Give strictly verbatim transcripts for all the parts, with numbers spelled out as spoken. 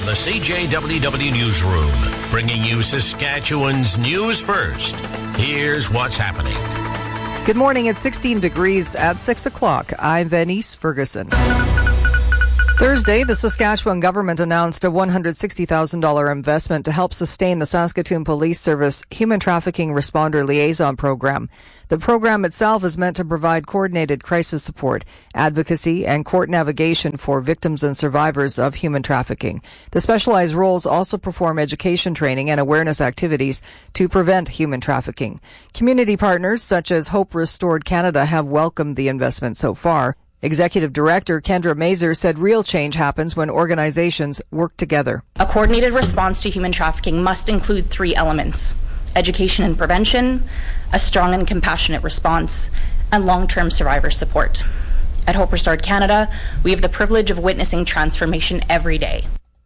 the C J W W Newsroom, bringing you Saskatchewan's news first. Here's what's happening. Good morning. It's sixteen degrees at six o'clock. I'm Venice Ferguson. Thursday, the Saskatchewan government announced a one hundred sixty thousand dollars investment to help sustain the Saskatoon Police Service Human Trafficking Responder Liaison Program. The program itself is meant to provide coordinated crisis support, advocacy, and court navigation for victims and survivors of human trafficking. The specialized roles also perform education training and awareness activities to prevent human trafficking. Community partners such as Hope Restored Canada have welcomed the investment so far. Executive Director Kendra Mazer said real change happens when organizations work together. A coordinated response to human trafficking must include three elements: education and prevention, a strong and compassionate response, and long-term survivor support. At Hope Restored Canada, we have the privilege of witnessing transformation every day.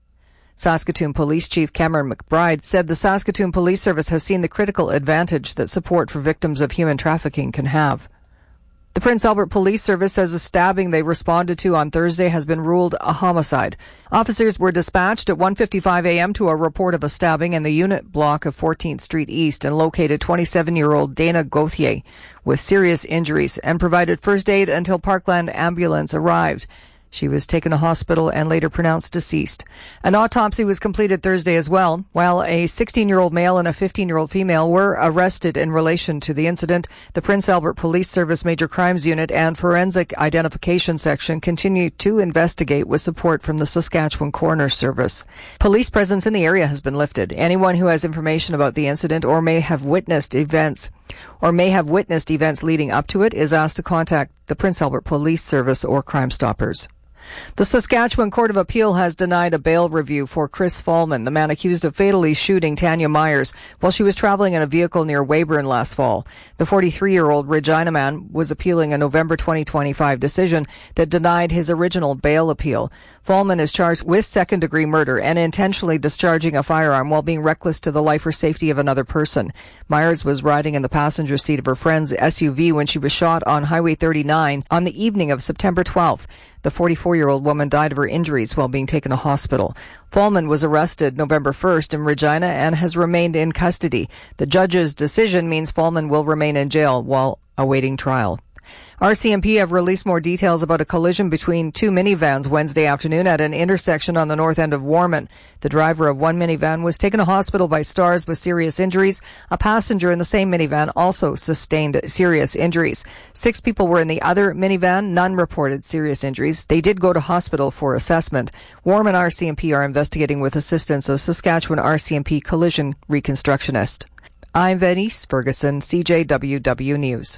Saskatoon Police Chief Cameron McBride said the Saskatoon Police Service has seen the critical advantage that support for victims of human trafficking can have. The Prince Albert Police Service says a stabbing they responded to on Thursday has been ruled a homicide. Officers were dispatched at one fifty-five a.m. to a report of a stabbing in the unit block of fourteenth Street East and located twenty-seven-year-old Dana Gauthier with serious injuries and provided first aid until Parkland ambulance arrived. She was taken to hospital and later pronounced deceased. An autopsy was completed Thursday as well, while a sixteen-year-old male and a fifteen-year-old female were arrested in relation to the incident. The Prince Albert Police Service Major Crimes Unit and Forensic Identification Section continue to investigate with support from the Saskatchewan Coroner Service. Police presence in the area has been lifted. Anyone who has information about the incident or may have witnessed events or may have witnessed events leading up to it is asked to contact the Prince Albert Police Service or Crime Stoppers. The Saskatchewan Court of Appeal has denied a bail review for Chris Fallman, the man accused of fatally shooting Tanya Myers while she was traveling in a vehicle near Weyburn last fall. The forty-three-year-old Regina man was appealing a November twenty twenty-five decision that denied his original bail appeal. Fallman is charged with second-degree murder and intentionally discharging a firearm while being reckless to the life or safety of another person. Myers was riding in the passenger seat of her friend's S U V when she was shot on Highway thirty-nine on the evening of September twelfth. The forty-four-year-old woman died of her injuries while being taken to hospital. Fallman was arrested November first in Regina and has remained in custody. The judge's decision means Fallman will remain in jail while awaiting trial. R C M P have released more details about a collision between two minivans Wednesday afternoon at an intersection on the north end of Warman. The driver of one minivan was taken to hospital by Stars with serious injuries. A passenger in the same minivan also sustained serious injuries. Six people were in the other minivan. None reported serious injuries. They did go to hospital for assessment. Warman R C M P are investigating with assistance of Saskatchewan R C M P collision reconstructionist. I'm Venice Ferguson, C J W W News.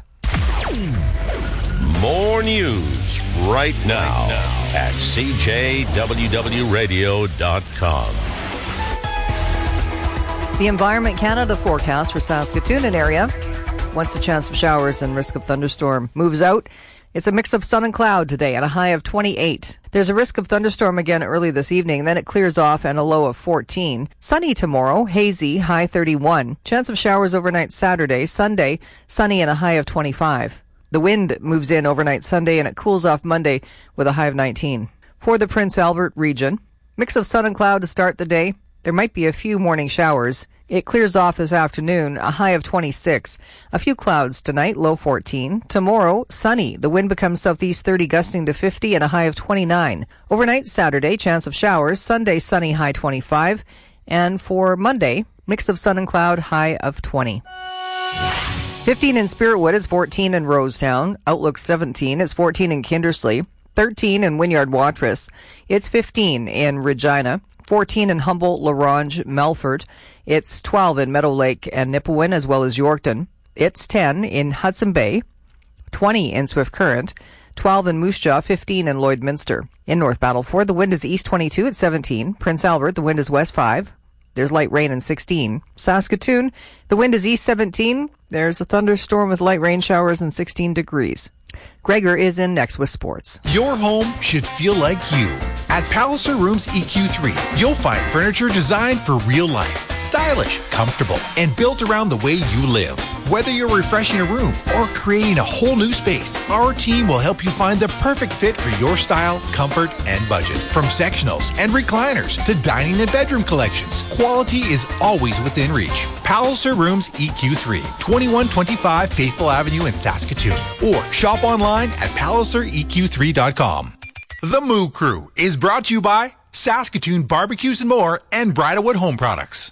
More news right now at C J W W radio dot com. The Environment Canada forecast for Saskatoon and area. Once the chance of showers and risk of thunderstorm moves out, it's a mix of sun and cloud today at a high of twenty-eight. There's a risk of thunderstorm again early this evening, then it clears off and a low of fourteen. Sunny tomorrow, hazy, high thirty-one. Chance of showers overnight Saturday. Sunday, sunny and a high of twenty-five. The wind moves in overnight Sunday and it cools off Monday with a high of nineteen. For the Prince Albert region, mix of sun and cloud to start the day. There might be a few morning showers. It clears off this afternoon, a high of twenty-six. A few clouds tonight, low fourteen. Tomorrow, sunny. The wind becomes southeast thirty, gusting to fifty and a high of twenty-nine. Overnight Saturday, chance of showers. Sunday, sunny, high twenty-five. And for Monday, mix of sun and cloud, high of twenty. fifteen in Spiritwood is fourteen in Rosetown. Outlook seventeen is fourteen in Kindersley. thirteen in Wynyard Watrous. It's fifteen in Regina. fourteen in Humboldt, LaRange, Melfort. It's twelve in Meadow Lake and Nipawin, as well as Yorkton. It's ten in Hudson Bay. twenty in Swift Current. twelve in Moose Jaw. fifteen in Lloydminster. In North Battleford, the wind is east twenty-two at seventeen. Prince Albert, the wind is west five. There's light rain in sixteen. Saskatoon, the wind is east seventeen. There's a thunderstorm with light rain showers and sixteen degrees. Gregor is in next with sports. Your home should feel like you. At Palliser Rooms E Q three, you'll find furniture designed for real life. Stylish, comfortable, and built around the way you live. Whether you're refreshing a room or creating a whole new space, our team will help you find the perfect fit for your style, comfort, and budget. From sectionals and recliners to dining and bedroom collections, quality is always within reach. Palliser Rooms E Q three, twenty-one twenty-five Faithful Avenue in Saskatoon, or shop online at palliser e q three dot com. The Moo Crew is brought to you by Saskatoon Barbecues and More and Bridalwood Home Products.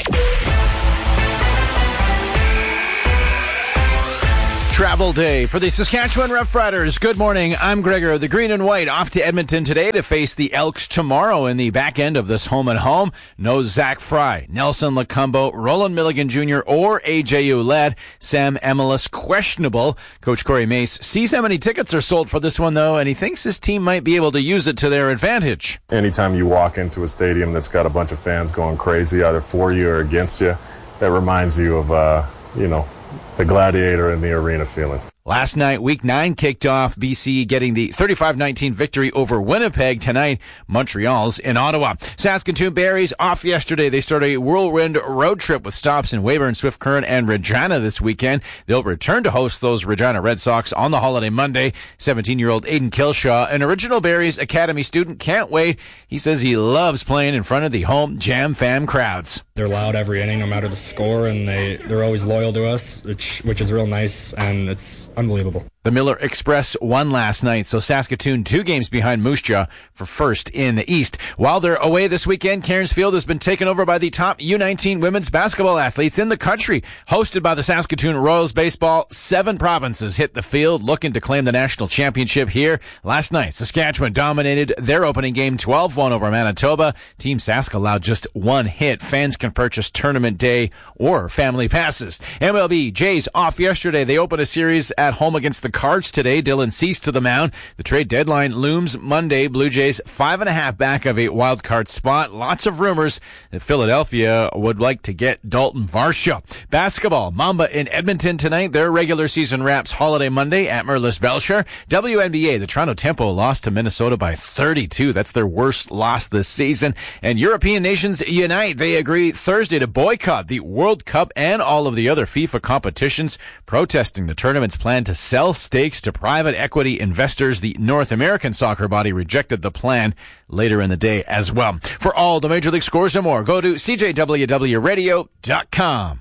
Travel day for the Saskatchewan Roughriders. Good morning. I'm Gregor. The green and white off to Edmonton today to face the Elks tomorrow in the back end of this home and home. No Zach Fry, Nelson Lacumbo, Roland Milligan Junior, or A J U led. Sam Emilis questionable. Coach Corey Mace sees how many tickets are sold for this one, though, and he thinks his team might be able to use it to their advantage. Anytime you walk into a stadium that's got a bunch of fans going crazy, either for you or against you, that reminds you of, uh, you know, the gladiator in the arena feeling. Last night, week nine kicked off, B C getting the thirty-five nineteen victory over Winnipeg. Tonight, Montreal's in Ottawa. Saskatoon Berries off yesterday. They start a whirlwind road trip with stops in Weyburn, Swift Current, and Regina this weekend. They'll return to host those Regina Red Sox on the holiday Monday. seventeen-year-old Aiden Kilshaw, an original Berries Academy student, can't wait. He says he loves playing in front of the home Jam Fam crowds. They're loud every inning, no matter the score, and they, they're always loyal to us, which, which is real nice, and it's unbelievable. The Miller Express won last night, so Saskatoon two games behind Moose Jaw for first in the East. While they're away this weekend, Cairns Field has been taken over by the top U nineteen women's basketball athletes in the country. Hosted by the Saskatoon Royals baseball, seven provinces hit the field looking to claim the national championship here. Last night, Saskatchewan dominated their opening game twelve one over Manitoba. Team Sask allowed just one hit. Fans can purchase tournament day or family passes. M L B Jays off yesterday. They opened a series at home against the Cards today. Dylan Cease to the mound. The trade deadline looms Monday. Blue Jays five and a half back of a wild card spot. Lots of rumors that Philadelphia would like to get Dalton Varsho. Basketball, Mamba in Edmonton tonight. Their regular season wraps holiday Monday at Merlis Belcher. W N B A, the Toronto Tempo lost to Minnesota by thirty-two. That's their worst loss this season. And European nations unite. They agree Thursday to boycott the World Cup and all of the other FIFA competitions, protesting the tournament's plan to sell stakes to private equity investors. The North American soccer body rejected the plan later in the day as well. For all the Major League scores and more, go to c j w w radio dot com.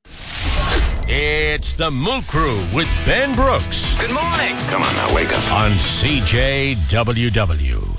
It's the Moo Crew with Ben Brooks. Good morning. Come on now, wake up. On C J W W.